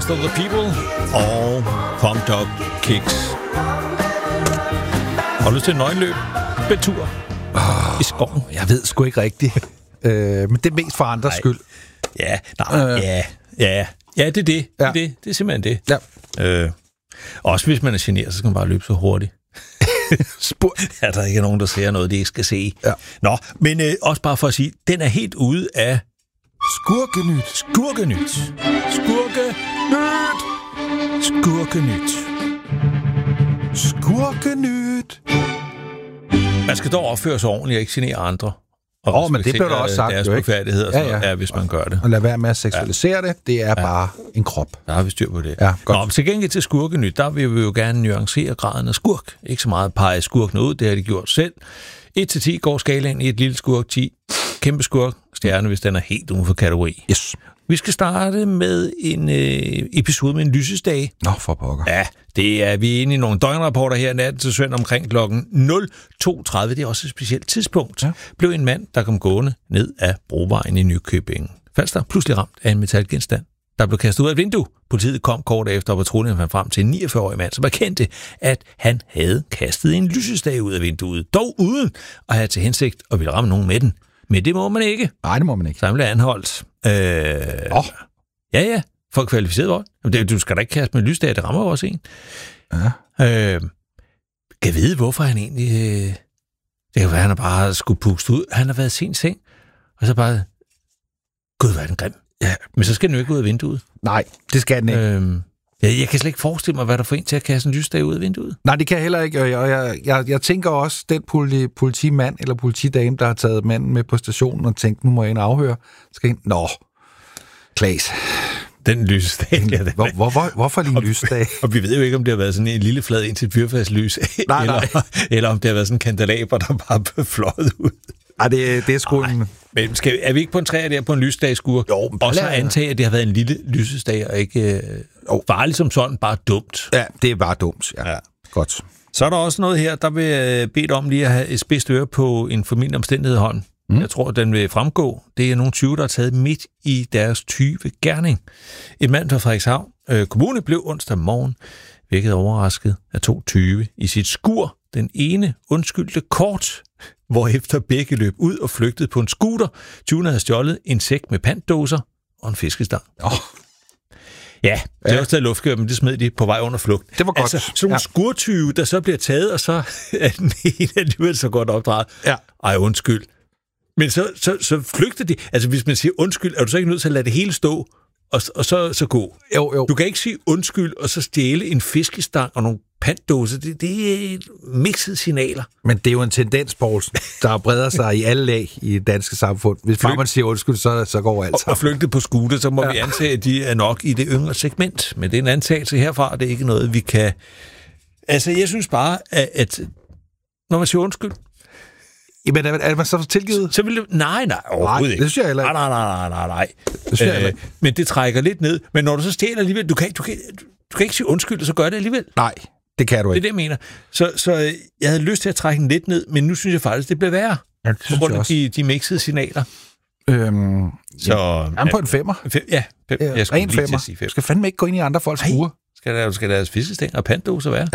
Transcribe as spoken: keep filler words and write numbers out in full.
Last of the People og Pumped Up Kicks. Har du lyst til en nøgenløb? Betur oh, i skoven? Jeg ved sgu ikke rigtigt. øh, men det er mest for andres nej. skyld. Ja, nej, øh. ja, ja. Ja, det er det. Ja. Det, er det. det er simpelthen det. Ja. Øh, også hvis man er generet, så skal man bare løbe så hurtigt. Ja, der ikke er nogen, der ser noget, de ikke skal se. Ja. Nå, men øh, også bare for at sige, den er helt ude af Skurkenyt. Skurkenyt. Skurkenyt. Skurkenyt. Skurkenyt. Man skal dog opføre sig ordentligt og ikke genere andre. Åh, oh, men det bliver der også sagt, deres jo ikke? Deres ja, ja. Er, hvis man gør det. Og lad være med at seksualisere ja. det. Det er ja. bare en krop. Der har vi styr på det. Ja, godt. Nå, til gengæld til Skurkenyt, der vil vi jo gerne nuancere graden af skurk. Ikke så meget pege skurken ud, det har de gjort selv. et til ti går skalaen i et lille skurk, ti kæmpe skurk, stjerne, hvis den er helt uden for kategori. Yes. Vi skal starte med en øh, episode med en lysesdag. Nå, for pokker. Ja, det er vi er inde i nogle døgnrapporter her natten til søndag omkring klokken nul to tredive. Det er også et specielt tidspunkt. Ja. Blev en mand, der kom gående ned af Brovejen i Nykøbing Falster, pludselig ramt af en metalgenstand, der blev kastet ud af et vindue. Politiet kom kort efter, og patruljen fandt frem til en niogfyrre-årig mand, som erkendte, at han havde kastet en lysestage ud af vinduet, dog uden at have til hensigt at ville ramme nogen med den. Men det må man ikke. Nej, det må man ikke. Så han blev anholdt. Øh, oh. Ja, ja. For kvalificeret vold. Du skal da ikke kaste med lysdage, det rammer jo også en. Ja. Øh, kan vide, hvorfor han egentlig... Øh, det kan være, han har bare skulle puste ud. Han har været i sin seng, og så bare... Gud, hvor er den grim. Ja, men så skal den jo ikke ud af vinduet. Nej, det skal den ikke. Øh, jeg, jeg kan slet ikke forestille mig, hvad der får en til at kaste en lysdage ud af vinduet. Nej, det kan jeg heller ikke. Og jeg, jeg, jeg, jeg tænker også, den politi, politimand eller politidame, der har taget manden med på stationen og tænkt, nu må jeg ind og afhøre, skal ind... Nå, Klaas. Den lysestage. Ja, hvor, hvor, hvor, hvorfor lige en lysestage? Og vi ved jo ikke, om det har været sådan en lille flad ind til et fyrfadslys, nej, eller, nej. eller om det har været sådan en kandelaber, der bare blev fløjet ud. Nej, det, det er sgu en... Men skal, er vi ikke på en træer der på en lysdagskur? Jo. Og så antage, at det har været en lille lysesdag, og ikke øh, farligt som sådan, bare dumt. Ja, det er bare dumt, ja. ja. Godt. Så er der også noget her, der vil jeg bede om lige at have et spidst øre på en formidlende omstændighed hånd. Mm. Jeg tror, den vil fremgå. Det er nogle tyve, der er taget midt i deres tyve gerning. En mand fra Frederikshavn øh, Kommune blev onsdag morgen vækket overrasket af to tyve i sit skur. Den ene undskyldte kort, hvorefter begge løb ud og flygtede på en scooter. tyvene havde stjålet en sæk med pantdåser og en fiskestang. Oh. Ja, det er også taget luftgør, men det smed de på vej under flugt. Det var godt. Altså, sådan nogle ja. skurtyve, der så bliver taget, og så er den ene alligevel så godt opdraget. Ja. Ej, undskyld. Men så, så, så flygter de. Altså, hvis man siger undskyld, er du så ikke nødt til at lade det hele stå, og, og så, så gå? Jo, jo. Du kan ikke sige undskyld, og så stjæle en fiskestang og nogle pantdåser. Det, det er mixede signaler. Men det er jo en tendens, Poulsen, der breder sig i alle lag i det danske samfund. Hvis Flygt. man siger undskyld, så, så går alt sammen. Og, og flygte på scooter, så må ja. vi antage, at de er nok i det yngre segment. Men det er en antagelse herfra, det er ikke noget, vi kan... Altså, jeg synes bare, at, at når man siger undskyld, jamen, er, er man så tilgivet? Så vil det... Nej, nej, overhovedet nej, ikke. Det synes jeg heller ikke. Nej, nej, nej, nej, nej. Det synes jeg heller ikke. Øh, men det trækker lidt ned. Men når du så stjæler alligevel... Du kan, du kan, du kan ikke sige undskyld, og så gør det alligevel. Nej, det kan du ikke. Det er det, jeg mener. Så, så jeg havde lyst til at trække den lidt ned, men nu synes jeg faktisk, det bliver værre. Ja, det synes på grund af de, de mixede signaler. Øhm, så... Ja, på en femmer. Fem, ja, fem, jeg skulle ren lige femmer. til at sige fem. Du skal fandme ikke gå ind i andre folks skure. Skal der, skal deres fiskestænger og pantdåser være?